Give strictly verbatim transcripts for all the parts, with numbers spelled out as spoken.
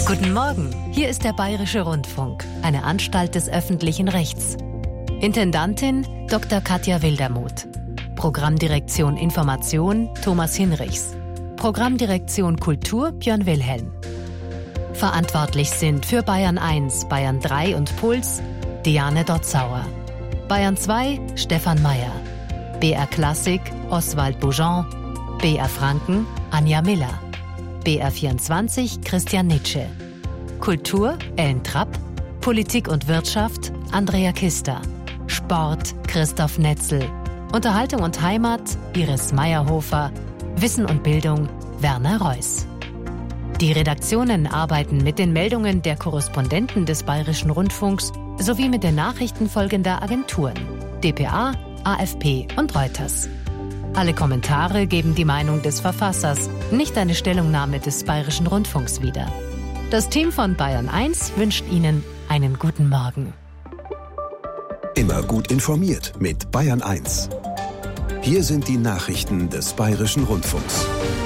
Guten Morgen, hier ist der Bayerische Rundfunk, eine Anstalt des öffentlichen Rechts. Intendantin Doktor Katja Wildermuth. Programmdirektion Information Thomas Hinrichs. Programmdirektion Kultur Björn Wilhelm. Verantwortlich sind für Bayern eins, Bayern drei und Puls Diane Dotzauer. Bayern zwei Stefan Mayer. B R Klassik Oswald Boujon. B R Franken Anja Miller. B R vierundzwanzig Christian Nitsche. Kultur Ellen Trapp. Politik und Wirtschaft Andrea Kister. Sport Christoph Netzel. Unterhaltung und Heimat Iris Meyerhofer. Wissen und Bildung Werner Reuss. Die Redaktionen arbeiten mit den Meldungen der Korrespondenten des Bayerischen Rundfunks sowie mit den Nachrichten folgender Agenturen: D P A, A F P und Reuters. Alle Kommentare geben die Meinung des Verfassers, nicht eine Stellungnahme des Bayerischen Rundfunks wieder. Das Team von Bayern eins wünscht Ihnen einen guten Morgen. Immer gut informiert mit Bayern eins. Hier sind die Nachrichten des Bayerischen Rundfunks.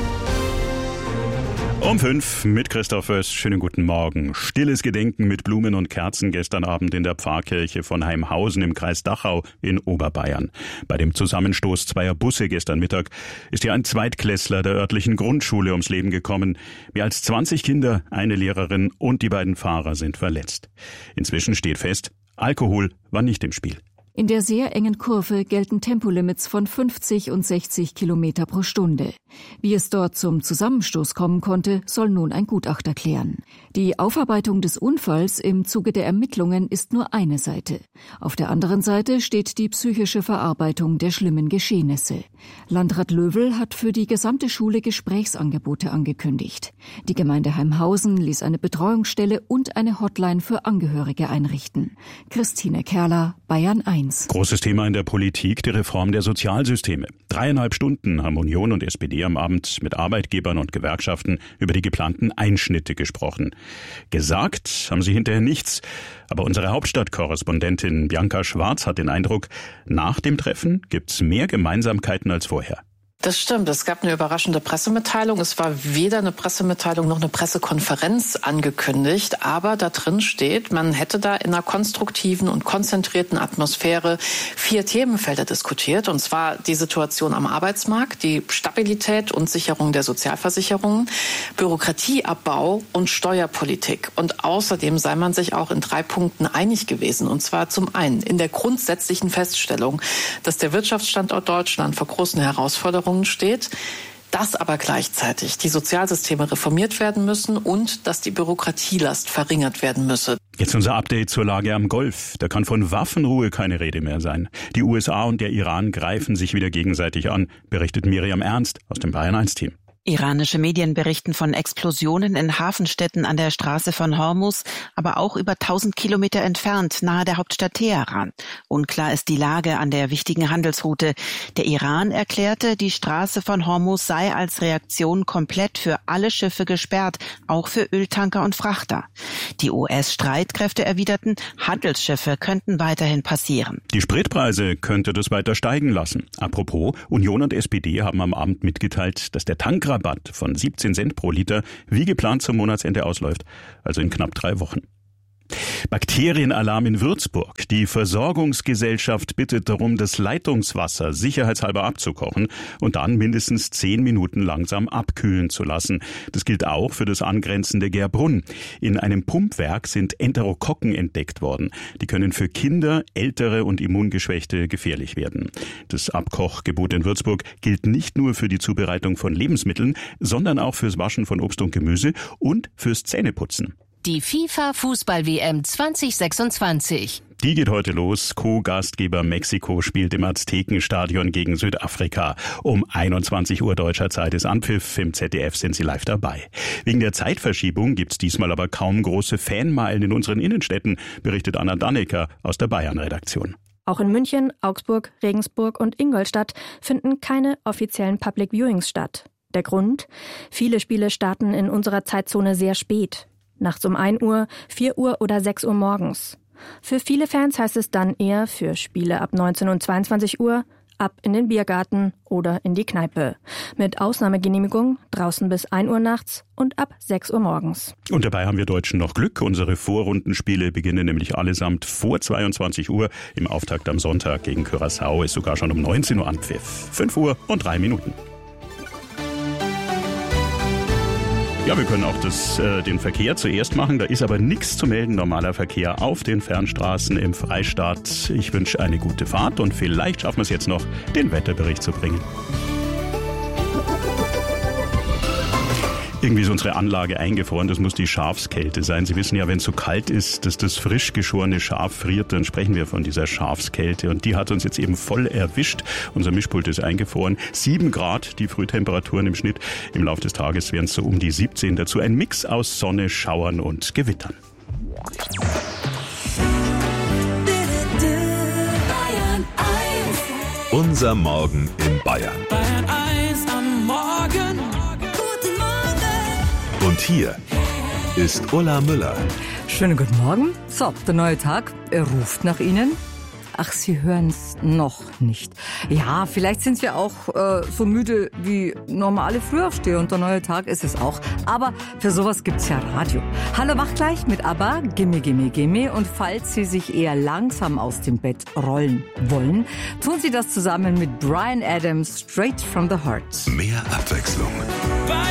Um fünf mit Christoph Oess. Schönen guten Morgen. Stilles Gedenken mit Blumen und Kerzen gestern Abend in der Pfarrkirche von Heimhausen im Kreis Dachau in Oberbayern. Bei dem Zusammenstoß zweier Busse gestern Mittag ist hier ein Zweitklässler der örtlichen Grundschule ums Leben gekommen. Mehr als zwanzig Kinder, eine Lehrerin und die beiden Fahrer sind verletzt. Inzwischen steht fest, Alkohol war nicht im Spiel. In der sehr engen Kurve gelten Tempolimits von fünfzig und sechzig Kilometer pro Stunde. Wie es dort zum Zusammenstoß kommen konnte, soll nun ein Gutachter klären. Die Aufarbeitung des Unfalls im Zuge der Ermittlungen ist nur eine Seite. Auf der anderen Seite steht die psychische Verarbeitung der schlimmen Geschehnisse. Landrat Löwel hat für die gesamte Schule Gesprächsangebote angekündigt. Die Gemeinde Heimhausen ließ eine Betreuungsstelle und eine Hotline für Angehörige einrichten. Christine Kerler, Bayern eins. Großes Thema in der Politik, die Reform der Sozialsysteme. Dreieinhalb Stunden haben Union und S P D am Abend mit Arbeitgebern und Gewerkschaften über die geplanten Einschnitte gesprochen. Gesagt haben sie hinterher nichts. Aber unsere Hauptstadtkorrespondentin Bianca Schwarz hat den Eindruck, nach dem Treffen gibt's mehr Gemeinsamkeiten als vorher. Das stimmt. Es gab eine überraschende Pressemitteilung. Es war weder eine Pressemitteilung noch eine Pressekonferenz angekündigt. Aber da drin steht, man hätte da in einer konstruktiven und konzentrierten Atmosphäre vier Themenfelder diskutiert. Und zwar die Situation am Arbeitsmarkt, die Stabilität und Sicherung der Sozialversicherungen, Bürokratieabbau und Steuerpolitik. Und außerdem sei man sich auch in drei Punkten einig gewesen. Und zwar zum einen in der grundsätzlichen Feststellung, dass der Wirtschaftsstandort Deutschland vor großen Herausforderungen steht, dass aber gleichzeitig die Sozialsysteme reformiert werden müssen und dass die Bürokratielast verringert werden müsse. Jetzt unser Update zur Lage am Golf. Da kann von Waffenruhe keine Rede mehr sein. Die U S A und der Iran greifen sich wieder gegenseitig an, berichtet Miriam Ernst aus dem Bayern eins Team. Iranische Medien berichten von Explosionen in Hafenstädten an der Straße von Hormuz, aber auch über tausend Kilometer entfernt, nahe der Hauptstadt Teheran. Unklar ist die Lage an der wichtigen Handelsroute. Der Iran erklärte, die Straße von Hormuz sei als Reaktion komplett für alle Schiffe gesperrt, auch für Öltanker und Frachter. Die U S-Streitkräfte erwiderten, Handelsschiffe könnten weiterhin passieren. Die Spritpreise könnte das weiter steigen lassen. Apropos, Union und S P D haben am Abend mitgeteilt, dass der Tankrabatt von siebzehn Cent pro Liter wie geplant zum Monatsende ausläuft, also in knapp drei Wochen. Bakterienalarm in Würzburg. Die Versorgungsgesellschaft bittet darum, das Leitungswasser sicherheitshalber abzukochen und dann mindestens zehn Minuten langsam abkühlen zu lassen. Das gilt auch für das angrenzende Gerbrunn. In einem Pumpwerk sind Enterokokken entdeckt worden. Die können für Kinder, Ältere und Immungeschwächte gefährlich werden. Das Abkochgebot in Würzburg gilt nicht nur für die Zubereitung von Lebensmitteln, sondern auch fürs Waschen von Obst und Gemüse und fürs Zähneputzen. Die FIFA-Fußball-W M zwanzig sechsundzwanzig. Die geht heute los. Co-Gastgeber Mexiko spielt im Aztekenstadion gegen Südafrika. Um einundzwanzig Uhr deutscher Zeit ist Anpfiff. Im Z D F sind sie live dabei. Wegen der Zeitverschiebung gibt's diesmal aber kaum große Fanmeilen in unseren Innenstädten, berichtet Anna Dannecker aus der Bayern-Redaktion. Auch in München, Augsburg, Regensburg und Ingolstadt finden keine offiziellen Public Viewings statt. Der Grund? Viele Spiele starten in unserer Zeitzone sehr spät. Nachts um ein Uhr, vier Uhr oder sechs Uhr morgens. Für viele Fans heißt es dann eher für Spiele ab neunzehn und zweiundzwanzig Uhr ab in den Biergarten oder in die Kneipe. Mit Ausnahmegenehmigung draußen bis ein Uhr nachts und ab sechs Uhr morgens. Und dabei haben wir Deutschen noch Glück. Unsere Vorrundenspiele beginnen nämlich allesamt vor zweiundzwanzig Uhr. Im Auftakt am Sonntag gegen Curaçao ist sogar schon um neunzehn Uhr Anpfiff. fünf Uhr und drei Minuten. Ja, wir können auch das, äh, den Verkehr zuerst machen. Da ist aber nichts zu melden. Normaler Verkehr auf den Fernstraßen im Freistaat. Ich wünsche eine gute Fahrt und vielleicht schaffen wir es jetzt noch, den Wetterbericht zu bringen. Irgendwie ist unsere Anlage eingefroren, das muss die Schafskälte sein. Sie wissen ja, wenn es so kalt ist, dass das frisch geschorene Schaf friert, dann sprechen wir von dieser Schafskälte. Und die hat uns jetzt eben voll erwischt. Unser Mischpult ist eingefroren. Sieben Grad, die Frühtemperaturen im Schnitt. Im Laufe des Tages wären es so um die siebzehn. Dazu ein Mix aus Sonne, Schauern und Gewittern. Unser Morgen in Bayern. Bayern eins am Morgen. Und hier ist Ulla Müller. Schönen guten Morgen. So, der neue Tag, er ruft nach Ihnen. Ach, Sie hören's noch nicht. Ja, vielleicht sind wir auch äh, so müde wie normale Frühaufsteher und der neue Tag ist es auch. Aber für sowas gibt's ja Radio. Hallo, wach gleich mit ABBA, Gimme, Gimme, Gimme. Und falls Sie sich eher langsam aus dem Bett rollen wollen, tun Sie das zusammen mit Bryan Adams, Straight from the Heart. Mehr Abwechslung.